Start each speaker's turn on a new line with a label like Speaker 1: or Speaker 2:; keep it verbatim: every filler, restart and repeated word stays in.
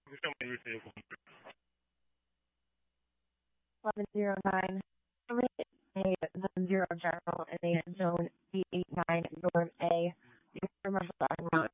Speaker 1: eleven zero nine. A seven zero General in the zone B eight nine Norm A. The commercial dining route